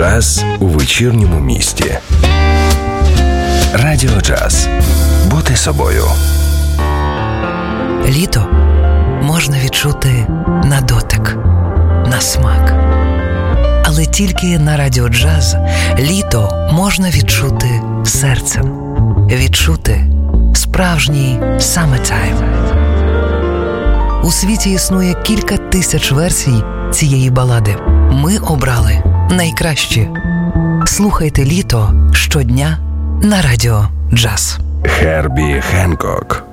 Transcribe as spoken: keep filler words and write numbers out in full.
Джаз у вечірньому місті. Радіо Джаз. Бути собою. Літо можна відчути на дотик, на смак. Але тільки на Радіо Джаз літо можна відчути серцем. Відчути справжній summertime. У світі існує кілька тисяч версій цієї балади. Ми обрали найкращі. Слухайте літо щодня на Радіо Джаз. Хербі Хенкок.